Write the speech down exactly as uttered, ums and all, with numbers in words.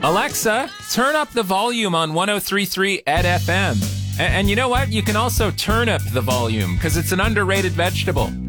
Alexa, turn up the volume on one oh three point three Ed F M. And, and you know what? You can also turnip the volume because it's an underrated vegetable.